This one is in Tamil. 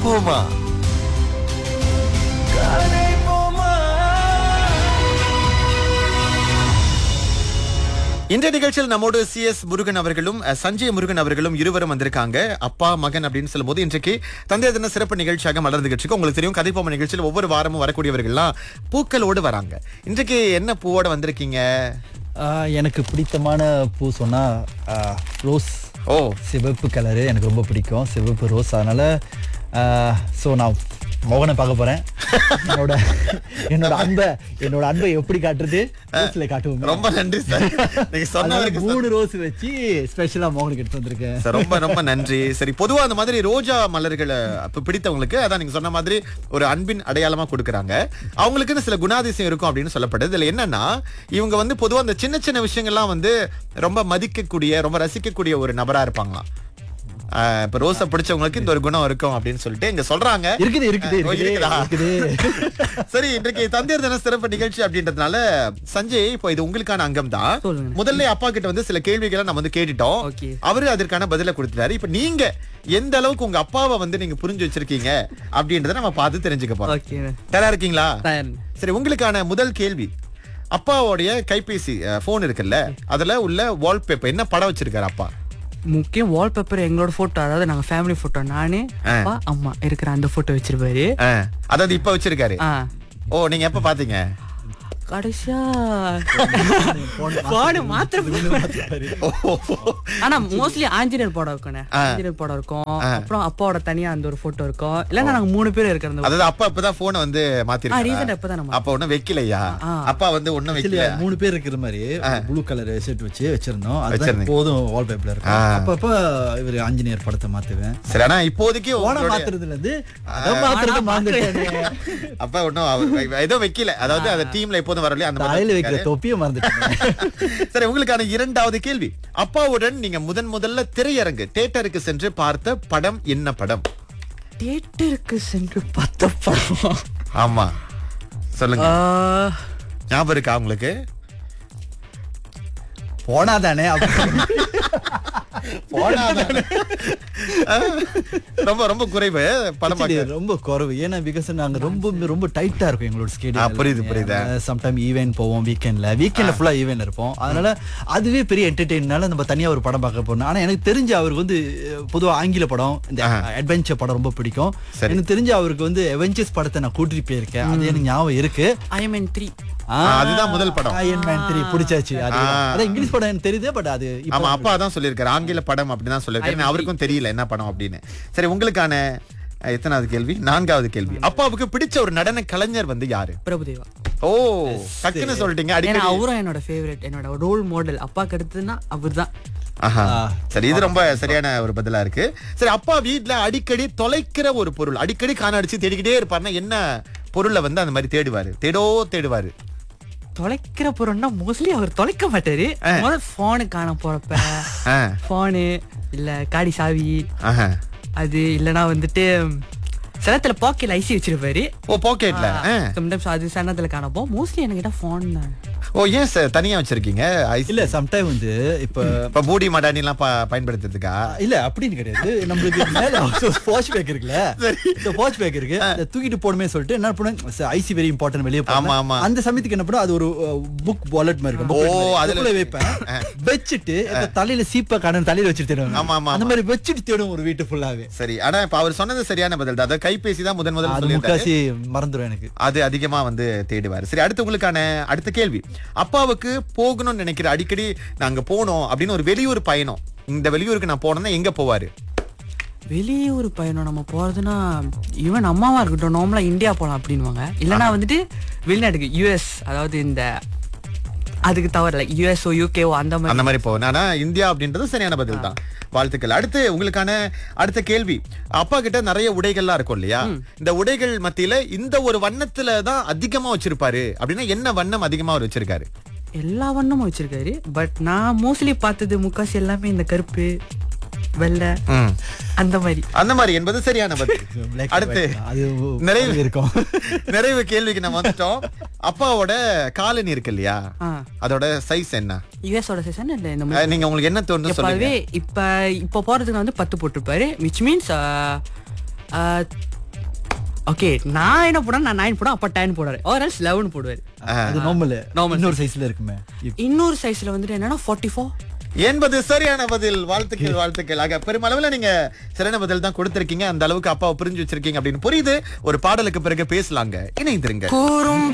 போமா. இன்றைய நிகழ்ச்சியில் நம்மோடு CS முருகன் அவர்களும் சஞ்சய் முருகன் அவர்களும் இருவரும் வந்திருக்காங்க. அப்பா மகன் அப்படின்னு சொல்லும் போது இன்றைக்கு தந்தையர் தின சிறப்பு நிகழ்ச்சியாக மலர்ந்துகிட்டு இருக்கு. உங்களுக்கு தெரியும், கதைப்போம நிகழ்ச்சியில் ஒவ்வொரு வாரமும் வரக்கூடியவர்கள்லாம் பூக்களோடு வராங்க. இன்றைக்கு என்ன பூவோட வந்திருக்கீங்க? எனக்கு பிடித்தமான பூ சொன்னா ரோஸ். சிவப்பு கலரு எனக்கு ரொம்ப பிடிக்கும், சிவப்பு ரோஸ். அதனால நான் மோகனை பார்க்க போறேன். என்னோட அன்பை எப்படி காட்டுறது காட்டுவோம். ரொம்ப நன்றி சார். நீங்க சொன்ன 3 ரோஸ் வச்சு ஸ்பெஷலா மோகனுக்கு எடுத்து வந்திருக்கேன். ரொம்ப ரொம்ப நன்றி. சரி, பொதுவா அந்த மாதிரி ரோஜா மலர்களை பிடித்தவங்களுக்கு அதான் நீங்க சொன்ன மாதிரி ஒரு அன்பின் அடையாளமா கொடுக்கறாங்க. அவங்களுக்குன்னு சில குணாதிசயம் இருக்கும் அப்படின்னு சொல்லப்படுது. இதுல என்னன்னா, இவங்க வந்து பொதுவா அந்த சின்ன சின்ன விஷயங்கள்லாம் வந்து ரொம்ப மதிக்கக்கூடிய, ரொம்ப ரசிக்கக்கூடிய ஒரு நபரா இருப்பாங்களாம். இப்ப ரோஸ பிடிச்சவங்களுக்கு இந்த ஒரு குணம் இருக்கும் அப்படின்னு சொல்லிட்டு இங்க சொல்றாங்க. இருக்குது. சரி, இன்றைக்கு தந்தையர் தின சிறப்பு நிகழ்ச்சி அப்படின்றதுனால சஞ்சய், இப்போ இது உங்களுக்கான அங்கம் தான். முதல்ல அப்பா கிட்ட வந்து சில கேள்விகளை நம்ம வந்து கேட்டுட்டோம். அவரு அதற்கான பதில கொடுத்துட்டாரு. இப்ப நீங்க எந்த அளவுக்கு உங்க அப்பாவை வந்து நீங்க புரிஞ்சு வச்சிருக்கீங்க அப்படின்றத நம்ம பார்த்து தெரிஞ்சுக்க போறோம். தயாரா இருக்கீங்களா? சரி, உங்களுக்கான முதல் கேள்வி. அப்பாவோடைய கைபேசி போன் இருக்குல்ல, அதுல உள்ள வால்பேப்பர் என்ன படம் வச்சிருக்காரு அப்பா? முக்கியம் வால்பேப்பர் எங்களோட போட்டோ, அதாவது நாங்க ஃபேமிலி போட்டோ, நானு அப்பா அம்மா இருக்கிற அந்த போட்டோ வச்சிருப்பாரு. அதாவது இப்ப வச்சிருக்காரு. ஓ, நீங்க எப்ப பாத்தீங்க? கடைசியா ஆனா மோஸ்ட்லி ஆஞ்சநேயர் படம் இருக்கும், ஆஞ்சநேயர் படம் இருக்கும். அப்புறம் அப்பாவோட தனியா அந்த ஒரு போட்டோ இருக்கும். இல்லன்னா நாங்க 3 பேர் இருக்கிறது. அதாவது அப்பா இப்பதான் போனை வந்து மாத்திருக்காரு. ரீசன்ட் இப்பதான் அப்பா ஒண்ணும் வைக்கலையா? அப்பா வந்து ஒண்ணும் வைக்கல. 3 பேர் இருக்கிற மாதிரி ப்ளூ கலர் செட் வச்சு வச்சிருந்தோம். அது போதும் வால்பேப்பர்ல இருக்கு. அப்பப்ப இவர் ஆஞ்சநேயர் படத்தை மாத்துவேன். சரி, ஆனா இப்போதைக்கு போன மாத்துறதுல இருந்து அத மாத்துறது மாத்திட்டேன். அப்பா ஒண்ணும் ஏதோ வைக்கல. அதாவது அந்த டீம்ல எப்போதும் வரலையா அந்த தலையில வைக்கிற தொப்பியை மறந்துட்டேன். சரி, உங்களுக்கான இரண்டாவது கேள்வி. அப்பாவுடன் நீங்க முதல்ல திரையரங்கு தியேட்டருக்கு சென்று பார்த்த படம் என்ன படம்? தியேட்டருக்கு சென்று பார்த்த படம்? ஆமா, சொல்லுங்க. ஞாபகம் இருக்கா உங்களுக்கு? போனாதானே ரொம்ப ரொம்ப குறைவு படம், ரொம்ப குறைவு. ஏன்னா பிகாஸ் நாங்க ரொம்ப டைட்டா இருக்கும் எங்களோட ஸ்கெடியூல். புரியுது. சம்டைம் ஈவென்ட் போவோம், வீக்கெண்ட்ல ஃபுல்லா ஈவென்ட் இருப்போம். அதனால அதுவே பெரிய என்டர்டெயின்னால நம்ம தனியா ஒரு படம் பார்க்க போறோம். ஆனா எனக்கு தெரிஞ்ச அவருக்கு வந்து பொதுவா ஆங்கில படம், இந்த அட்வென்ச்சர் படம் ரொம்ப பிடிக்கும். எனக்கு தெரிஞ்ச அவருக்கு வந்து அவெஞ்சர்ஸ் படத்தை நான் கூட்டிட்டு போயிருக்கேன். அது எனக்கு ஞாபகம் இருக்கு. அயர்ன் மேன் 3 அதுதான் முதல் படம். அயர்ன் மேன் 3 பிடிச்சாச்சு. அது இங்கிலீஷ் படம் எனக்கு தெரியுது. பட் அது ஆமா, அப்பா தான் சொல்லியிருக்காரு, ஆங்கில படம் அப்படிதான் சொல்லியிருக்காரு. அவருக்கும் தெரியல என்ன படம் அப்படின்னு. சரி, உங்களுக்கான எத்தனாவது கேள்வி? 4வது கேள்வி. அப்பாவுக்கு பிடிச்ச ஒரு நடன கலைஞர் வந்து யாரு? பிரபுதேவா. ஓ, டக்குன்னு சொல்லிட்டீங்க. அடிக்கடி அவரும் என்னோட ஃபேவரட், என்னோட ரோல் மாடல். அப்பாக்கு அடுத்ததுன்னா அவர்தான். சரி, இது ரொம்ப சரியான ஒரு பதிலா இருக்கு. சரி, அப்பா வீட்டுல அடிக்கடி தொலைக்கிற ஒரு பொருள், அடிக்கடி காண அடிச்சு தேடிக்கிட்டே இருப்பாருன்னா என்ன பொருளை வந்து அந்த மாதிரி தேடுவாரு? தொலைக்கிற பொருள்னா மோஸ்ட்லி அவர் தொலைக்க மாட்டாரு. முதல்ல போனு காண போறப்ப போனு இல்ல காடி சாவி, அது இல்லனா வந்துட்டு சிலத்துல பாக்கெட்ல ஐசி வச்சிருப்பாரு. ஓ, பாக்கெட்ல சம்டைம்ஸ் அது சன்னத்துல காணப்போம். மோஸ்ட்லி எனக்கு கிட்ட போன் தான். ஓ, ஏன் சார் தனியா வச்சிருக்கீங்க? இல்ல சம்டைம் வந்து இப்ப பூடி மடானி எல்லாம் பயன்படுத்துறதுக்கா? இல்ல அப்படின்னு கிடையாது. நம்மளுக்கு மேல வாட்ச் பேக் இருக்குல்ல, இந்த வாட்ச் பேக் இருக்கு, அதை தூக்கிட்டு போடுமே சொல்லிட்டு என்ன பண்ணுவேன், ஐசி வெரி இம்பார்ட்டன்ட் வெளியே போகும். அந்த சமயத்துக்கு என்ன பண்ணும், அது ஒரு புக் வாலெட் மாதிரி இருக்கும். ஓ, அதுல வைப்பேன். வச்சுட்டு தலையில சீப்பா காண தலையில வச்சுட்டு தேடுவேன். அந்த மாதிரி வச்சுட்டு தேடும் ஒரு வீட்டு ஃபுல்லாவே. சரி, ஆனா இப்ப அவர் சொன்னது சரியான பதில் தான். அதாவது கைபேசி தான் முதல்ல முக்காசி மறந்துடும் எனக்கு. அது அதிகமா வந்து தேடுவாரு. சரி, அடுத்து உங்களுக்கான அடுத்த கேள்வி. அப்பாவுக்கு போகணும்னு நினைக்கிற, அடிக்கடி நாங்க போனோம் அப்படின்னு ஒரு வெளியூர் பயணம், இந்த வெளியூருக்கு நான் போனேன்னா எங்க போவாரு? வெளியூர் பயணம் நம்ம போறதுன்னா ஈவன் அம்மாவா இருக்கட்டும், நார்மலா இந்தியா போலாம் அப்படின்வாங்க. இல்லைன்னா வந்துட்டு வெளிநாட்டுக்கு, US, அதாவது இந்த அதுக்கு தவறு லைக் US UK அந்த மாதிரி போவேன். ஆனா இந்தியா அப்படின்றது சரியான பதில் தான். வாழ்த்துக்கள். அடுத்து உங்களுக்கான அடுத்த கேள்வி. அப்பா கிட்ட நிறைய உடைகள்லாம் இருக்கும் இல்லையா? இந்த உடைகள் மத்தியில இந்த ஒரு வண்ணத்துல தான் அதிகமா வச்சிருப்பாரு அப்படின்னா என்ன வண்ணம் அதிகமா அவர் வச்சிருக்காரு? எல்லா வண்ணமும் வச்சிருக்காரு. பட் நான் மோஸ்ட்லி பார்த்தது முக்காசி எல்லாமே இந்த கருப்பு, வெள்ளை, அந்த மாதிரி என்பது சரியான பதில். அடுத்து நிறைவு இருக்கும். நிறைவு கேள்விக்கு நம்ம வந்துட்டோம். அப்பாவோட காலனி இருக்கு இல்லையா, அதோட சைஸ் என்ன? US ஓட சைஸ் என்ன? இல்ல, நீங்க உங்களுக்கு என்ன தோணுது சொல்லுங்க. இப்ப போறதுக்கு வந்து 10 போட்டுருப்பாரு. which means ஓகே நான் என்ன போடுறேன், நான் 9 போடுவேன், அப்பா 10 போடுவாரு, ஒரு 11 போடுவாரு. அது நார்மல் இன்னொரு சைஸ்ல இருக்குமே. இன்னொரு சைஸ்ல வந்துட்டு என்னன்னா 44 என்பது சரியான பதில். வாழ்த்துக்கள் வாழ்த்துக்கள். ஆக பெருமளவுல நீங்க சரியான பதில் தான் கொடுத்திருக்கீங்க. அந்த அளவுக்கு அப்பாவை புரிஞ்சு வச்சிருக்கீங்க அப்படின்னு புரியுது. ஒரு பாடலுக்கு பிறகு பேசலாங்க. இணைந்திருங்க.